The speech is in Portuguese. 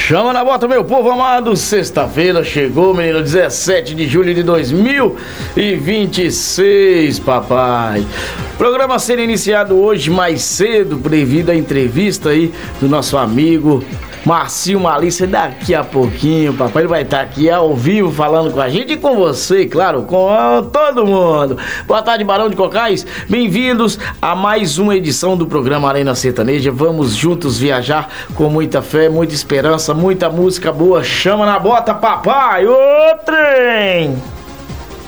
Chama na bota, meu povo amado. Sexta-feira chegou, menino, 17 de julho de 2026, papai. Programa sendo iniciado hoje mais cedo, devido à entrevista aí do nosso amigo Marcinho Malícia. Daqui a pouquinho, papai, ele vai estar aqui ao vivo falando com a gente e com você, claro, com todo mundo. Boa tarde, Barão de Cocais. Bem-vindos a mais uma edição do programa Arena Sertaneja. Vamos juntos viajar com muita fé, muita esperança, muita música boa. Chama na bota, papai, ô trem!